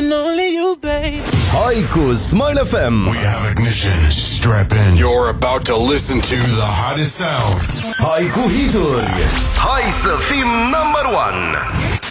and only you, babe. Hai cu Smile FM. We have ignition. Strap in. You're about to listen to the hottest sound. Hai cu hituri. Hai să fim number one.